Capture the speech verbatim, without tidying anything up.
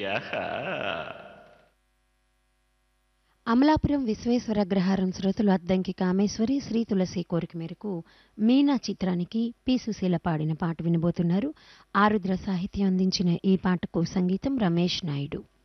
యాహా! అమలాపురం విశ్వేశ్వరగ్రహారం శ్రోతలు అద్దంకి కామేశ్వరి, శ్రీ తులసి కోరిక మేరకు మీనా చిత్రానికి పి సుశీల పాడిన పాట వినబోతున్నారు. ఆరుద్ర సాహిత్యం అందించిన ఈ పాటకు సంగీతం రమేష్ నాయుడు.